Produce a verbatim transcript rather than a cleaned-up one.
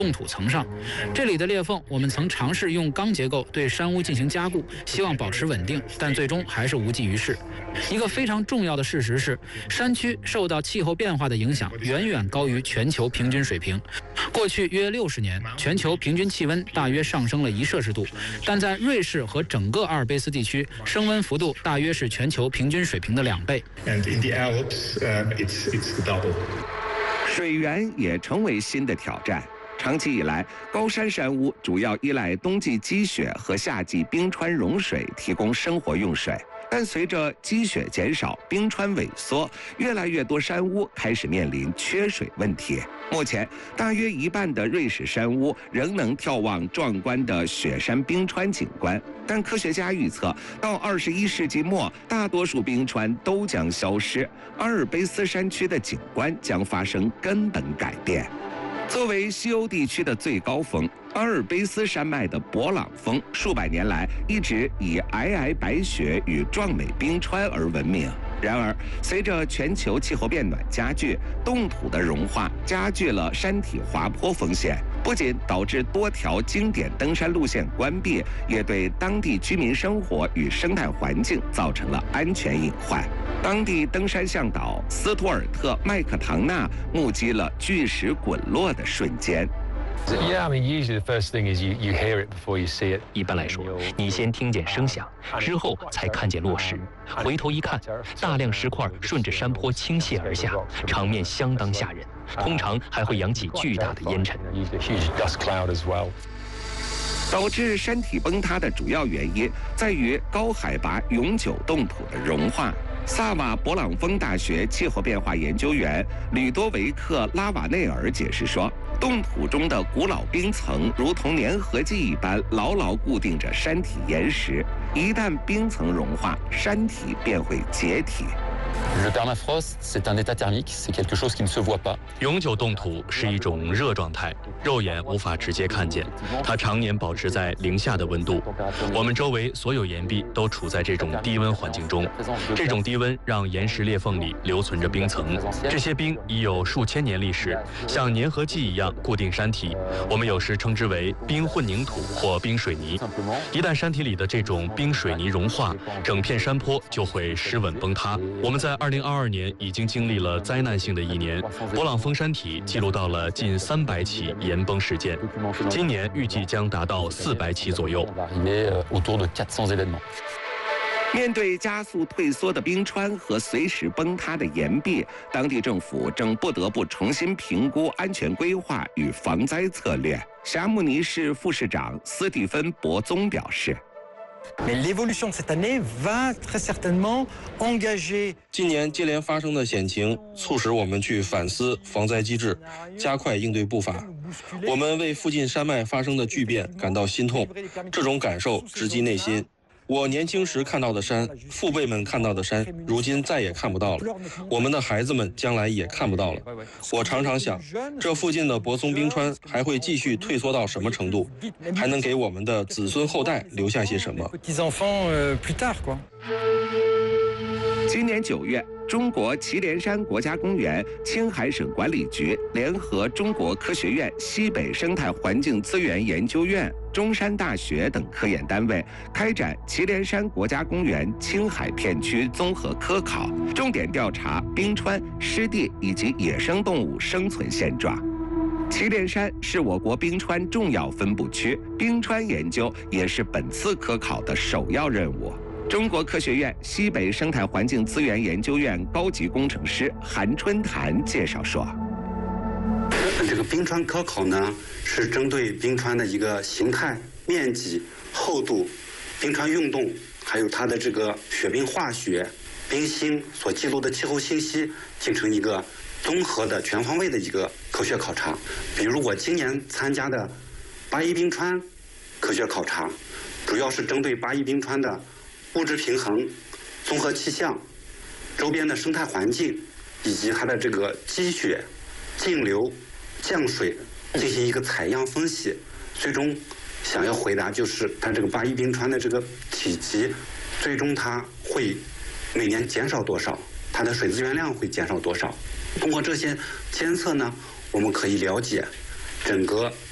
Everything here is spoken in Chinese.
冻土层上。这里的裂缝，我们曾尝试用钢结构对山屋进行加固，希望保持稳定，但最终还是无济于事。一个非常重要的事实是，山区受到气候变化的影响远远高于全球平均水平。过去约六十年，全球平均气温大约上升了一摄氏度，但在瑞士和整个阿尔卑斯地区，升温幅度大约是全球平均水平的两倍。 And in the Alps, uh, it's it's the double. 水源也成为新的挑战。长期以来，高山山屋主要依赖冬季积雪和夏季冰川融水提供生活用水。但随着积雪减少、冰川萎缩，越来越多山屋开始面临缺水问题。目前，大约一半的瑞士山屋仍能眺望壮观的雪山冰川景观，但科学家预测，到二十一世纪末，大多数冰川都将消失，阿尔卑斯山区的景观将发生根本改变。作为西欧地区的最高峰，阿尔卑斯山脉的勃朗峰数百年来一直以皑皑白雪与壮美冰川而闻名。然而，随着全球气候变暖加剧，冻土的融化加剧了山体滑坡风险，不仅导致多条经典登山路线关闭，也对当地居民生活与生态环境造成了安全隐患。当地登山向导斯图尔特·麦克唐纳目击了巨石滚落的瞬间。 Yeah, I mean, usually the first thing is you you hear it before you see it. 一般来说，你先听见声响，之后才看见落石。回头一看，大量石块顺着山坡倾泻而下，场面相当吓人。通常还会扬起巨大的烟尘。 导致山体崩塌的主要原因在于高海拔永久冻土的融化。萨瓦勃朗峰大学气候变化研究员吕多维克·拉瓦内尔解释说，冻土中的古老冰层如同粘合剂一般牢牢固定着山体岩石，一旦冰层融化，山体便会解体。 Le permafrost, c'est un état thermique, c'est quelque chose qui ne se voit pas. 永久冻土是一种热状态，肉眼无法直接看见，它常年保持在零下的温度。我们周围所有岩壁都处在这种低温环境中，这种低温让岩石裂缝里留存着冰层，这些冰已有数千年历史，像粘合剂一样固定山体。我们有时称之为冰混凝土或冰水泥。一旦山体里的这种冰水泥融化，整片山坡就会失稳崩塌。我们在二零二二年已经经历了灾难性的一年，勃朗峰山体记录到了近三百起岩崩事件，今年预计将达到四百起左右。 面对加速退缩的冰川和随时崩塌的岩壁，当地政府正不得不重新评估安全规划与防灾策略。霞慕尼市副市长斯蒂芬·博宗表示。 今年接连发生的险情，促使我们去反思防灾机制，加快应对步伐。我们为附近山脉发生的巨变感到心痛，这种感受直击内心。我年轻时看到的山，父辈们看到的山，如今再也看不到了。我们的孩子们将来也看不到了。我常常想，这附近的泊松冰川还会继续退缩到什么程度，还能给我们的子孙后代留下些什么？ 今年九月，中国祁连山国家公园、青海省管理局联合中国科学院西北生态环境资源研究院、中山大学等科研单位开展祁连山国家公园青海片区综合科考，重点调查冰川、湿地以及野生动物生存现状。祁连山是我国冰川重要分布区，冰川研究也是本次科考的首要任务。中国科学院西北生态环境资源研究院高级工程师韩春潭介绍说， 这个冰川科考呢，是针对冰川的一个形态、面积、厚度、冰川运动，还有它的这个雪冰化学、冰芯所记录的气候信息，进行一个综合的全方位的一个科学考察。比如我今年参加的八一冰川科学考察，主要是针对八一冰川的物质平衡、综合气象、周边的生态环境以及它的这个积雪、径流、降水进行一个采样分析，最终想要回答就是它这个八一冰川的这个体积，最终它会每年减少多少，它的水资源量会减少多少。通过这些监测呢，我们可以了解整个